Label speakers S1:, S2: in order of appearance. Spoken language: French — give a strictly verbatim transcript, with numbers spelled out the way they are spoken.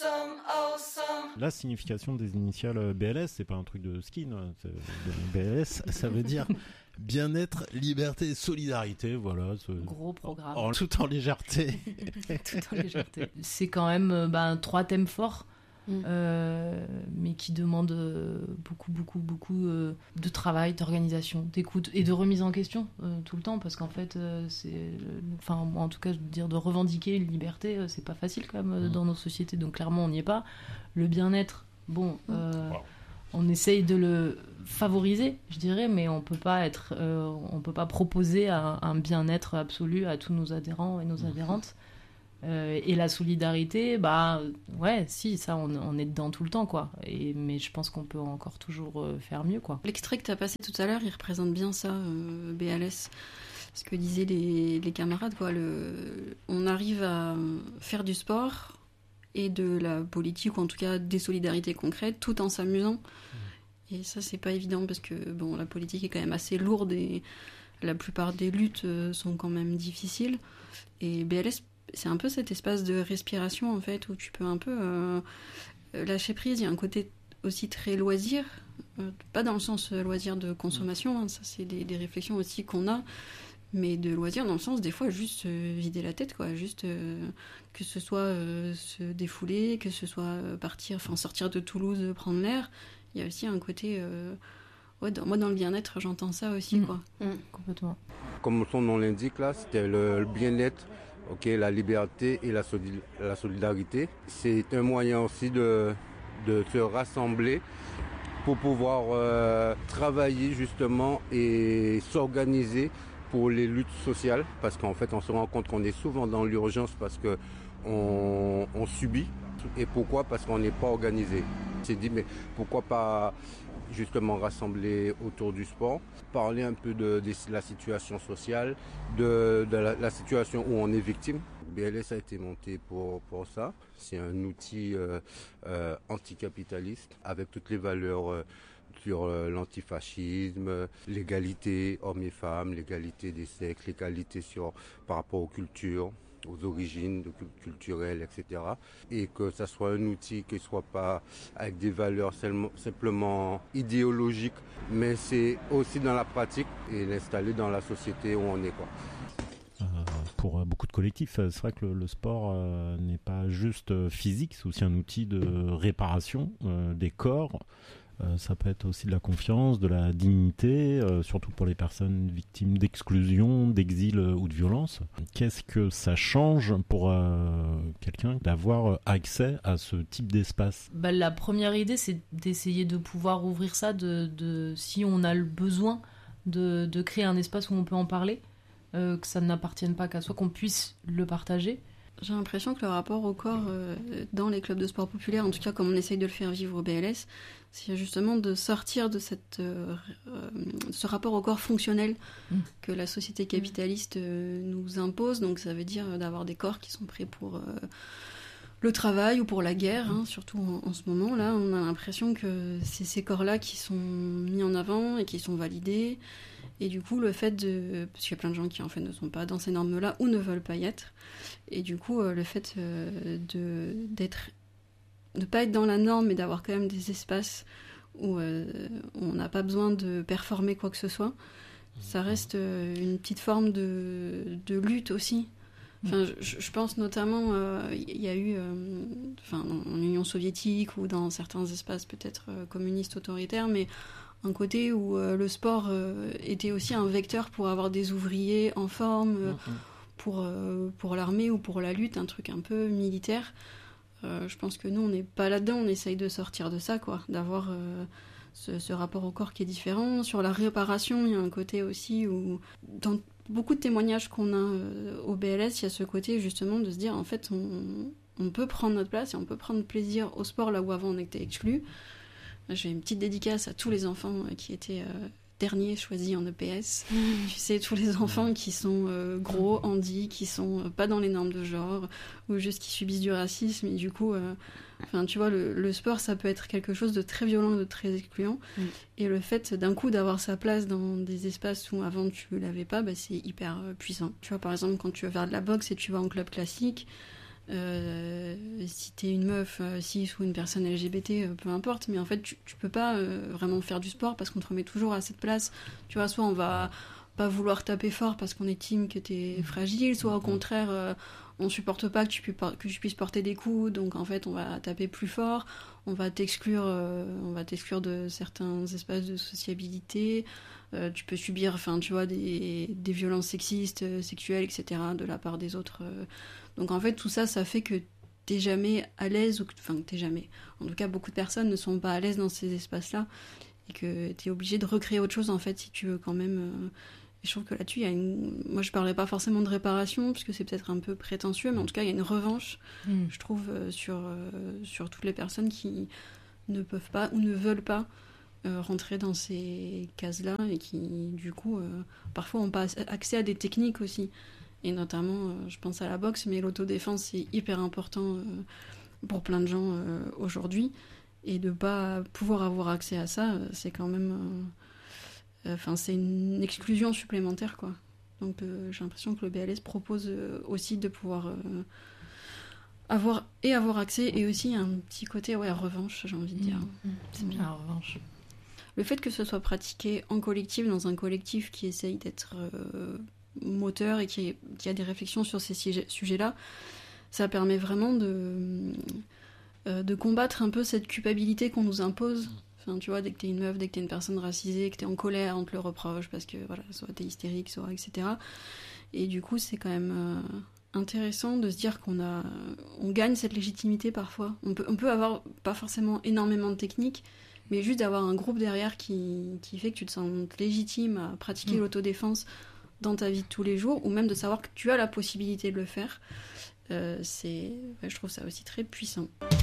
S1: awesome, awesome.
S2: La signification des initiales B L S, c'est pas un truc de skin. B L S, ça veut dire bien-être, liberté, solidarité, voilà. Ce...
S3: Gros programme.
S2: En, tout en légèreté.
S3: Tout en légèreté. C'est quand même bah, trois thèmes forts. Mm. Euh, mais qui demande euh, beaucoup beaucoup beaucoup euh, de travail, d'organisation, d'écoute et de remise en question euh, tout le temps, parce qu'en fait euh, c'est enfin moi en tout cas je veux dire de revendiquer une liberté euh, c'est pas facile quand même euh, mm. dans nos sociétés, donc clairement on n'y est pas. Le bien-être, bon euh, wow. on essaye de le favoriser je dirais, mais on peut pas être euh, on peut pas proposer un, un bien-être absolu à tous nos adhérents et nos mm. adhérentes. Euh, et la solidarité, bah ouais, si, ça, on, on est dedans tout le temps, quoi. Et, mais je pense qu'on peut encore toujours euh, faire mieux, quoi.
S4: L'extrait que tu as passé tout à l'heure, il représente bien ça, euh, B L S. Ce que disaient les, les camarades, quoi. Le, on arrive à faire du sport et de la politique, ou en tout cas des solidarités concrètes, tout en s'amusant. Mmh. Et ça, c'est pas évident, parce que bon, la politique est quand même assez lourde et la plupart des luttes euh, sont quand même difficiles. Et B L S, c'est un peu cet espace de respiration, en fait, où tu peux un peu euh, lâcher prise. Il y a un côté aussi très loisir, euh, pas dans le sens euh, loisir de consommation, hein, ça c'est des, des réflexions aussi qu'on a, mais de loisir dans le sens, des fois, juste euh, vider la tête, quoi, juste euh, que ce soit euh, se défouler, que ce soit euh, partir, enfin sortir de Toulouse, euh, prendre l'air. Il y a aussi un côté... Euh, ouais, dans, moi, dans le bien-être, j'entends ça aussi, mmh. quoi.
S3: Mmh. Complètement.
S5: Comme son nom l'indique, là, c'était le, le bien-être. Ok, la liberté et la, soli- la solidarité. C'est un moyen aussi de, de se rassembler pour pouvoir euh, travailler justement et s'organiser pour les luttes sociales. Parce qu'en fait, on se rend compte qu'on est souvent dans l'urgence parce qu'on on subit. Et pourquoi ? Parce qu'on n'est pas organisé. On s'est dit, mais pourquoi pas justement rassembler autour du sport, parler un peu de, de la situation sociale, de, de la, la situation où on est victime. B L S a été monté pour, pour ça. C'est un outil euh, euh, anticapitaliste avec toutes les valeurs euh, sur euh, l'antifascisme, l'égalité hommes et femmes, l'égalité des sexes, l'égalité sur, par rapport aux cultures, aux origines culturelles, et cetera. Et que ça soit un outil qui ne soit pas avec des valeurs simplement idéologiques, mais c'est aussi dans la pratique et l'installer dans la société où on est, quoi.
S2: Euh, pour beaucoup de collectifs, c'est vrai que le, le sport euh, n'est pas juste physique, c'est aussi un outil de réparation euh, des corps. Euh, ça peut être aussi de la confiance, de la dignité, euh, surtout pour les personnes victimes d'exclusion, d'exil euh, ou de violence. Qu'est-ce que ça change pour euh, quelqu'un d'avoir accès à ce type d'espace ?
S3: Bah, la première idée, c'est d'essayer de pouvoir ouvrir ça, de, de, si on a le besoin de, de créer un espace où on peut en parler, euh, que ça n'appartienne pas qu'à soi, qu'on puisse le partager.
S4: J'ai l'impression que le rapport au corps euh, dans les clubs de sport populaire, en tout cas comme on essaye de le faire vivre au B L S, c'est justement de sortir de cette, euh, euh, ce rapport au corps fonctionnel mmh. que la société capitaliste euh, nous impose. Donc ça veut dire d'avoir des corps qui sont prêts pour euh, le travail ou pour la guerre, hein, surtout en, en ce moment. Là, on a l'impression que c'est ces corps-là qui sont mis en avant et qui sont validés. Et du coup, le fait de... Parce qu'il y a plein de gens qui, en fait, ne sont pas dans ces normes-là ou ne veulent pas y être. Et du coup, le fait euh, de d'être... de pas être dans la norme, mais d'avoir quand même des espaces où euh, on n'a pas besoin de performer quoi que ce soit, ça reste euh, une petite forme de, de lutte aussi. Enfin, je, je pense notamment, il euh, y a eu, euh, enfin, en Union soviétique ou dans certains espaces peut-être euh, communistes autoritaires, mais un côté où euh, le sport euh, était aussi un vecteur pour avoir des ouvriers en forme, euh, mm-hmm. pour, euh, pour l'armée ou pour la lutte, un truc un peu militaire. Euh, je pense que nous, on n'est pas là-dedans, on essaye de sortir de ça, quoi, d'avoir euh, ce, ce rapport au corps qui est différent. Sur la réparation, il y a un côté aussi où, dans beaucoup de témoignages qu'on a euh, au B L S, il y a ce côté justement de se dire, en fait, on, on peut prendre notre place et on peut prendre plaisir au sport là où avant on était exclus. J'ai une petite dédicace à tous les enfants qui étaient euh, derniers choisis en E P S. Mmh. Tu sais, tous les enfants qui sont euh, gros, handis, qui sont euh, pas dans les normes de genre, ou juste qui subissent du racisme. Et du coup, euh, enfin, tu vois, le, le sport, ça peut être quelque chose de très violent, de très excluant. Mmh. Et le fait, d'un coup, d'avoir sa place dans des espaces où avant tu l'avais pas, bah, c'est hyper euh, puissant. Tu vois, par exemple, quand tu vas faire de la boxe et tu vas en club classique, Euh, si t'es une meuf, euh, cis ou une personne L G B T, euh, peu importe, mais en fait tu, tu peux pas euh, vraiment faire du sport parce qu'on te remet toujours à cette place. Tu vois, soit on va pas vouloir taper fort parce qu'on estime que t'es fragile, soit au contraire euh, on supporte pas que tu, pu, que tu puisses porter des coups, donc en fait on va taper plus fort, on va t'exclure, euh, on va t'exclure de certains espaces de sociabilité. Euh, tu peux subir, enfin tu vois, des, des violences sexistes, euh, sexuelles, et cetera de la part des autres. Euh. Donc en fait tout ça, ça fait que t'es jamais à l'aise, ou que, enfin que t'es jamais. En tout cas, beaucoup de personnes ne sont pas à l'aise dans ces espaces-là et que t'es obligé de recréer autre chose en fait si tu veux quand même. Euh. Et je trouve que là-dessus, il y a une... moi je parlais pas forcément de réparation parce que c'est peut-être un peu prétentieux, mais en tout cas il y a une revanche, mmh. je trouve, euh, sur euh, sur toutes les personnes qui ne peuvent pas ou ne veulent pas Euh, rentrer dans ces cases-là et qui, du coup, euh, parfois ont pas accès à des techniques aussi. Et notamment, euh, je pense à la boxe, mais l'autodéfense, c'est hyper important euh, pour plein de gens euh, aujourd'hui. Et de pas pouvoir avoir accès à ça, euh, c'est quand même... Enfin, euh, c'est une exclusion supplémentaire, quoi. Donc, euh, j'ai l'impression que le B L S propose euh, aussi de pouvoir... Euh, avoir et avoir accès, et aussi un petit côté, ouais, revanche, j'ai envie de dire.
S3: Mmh, mmh, c'est bien, la revanche.
S4: Le fait que ce soit pratiqué en collectif, dans un collectif qui essaye d'être euh, moteur et qui, qui a des réflexions sur ces sujets, sujets-là, ça permet vraiment de, euh, de combattre un peu cette culpabilité qu'on nous impose. Enfin, tu vois, dès que t'es une meuf, dès que t'es une personne racisée, que t'es en colère, on te le reproche parce que, voilà, soit t'es hystérique, soit et cetera. Et du coup, c'est quand même euh, intéressant de se dire qu'on a, on gagne cette légitimité parfois. On peut, on peut avoir pas forcément énormément de techniques, mais juste d'avoir un groupe derrière qui, qui fait que tu te sens légitime à pratiquer mmh. l'autodéfense dans ta vie de tous les jours, ou même de savoir que tu as la possibilité de le faire, euh, c'est, je trouve ça aussi très puissant.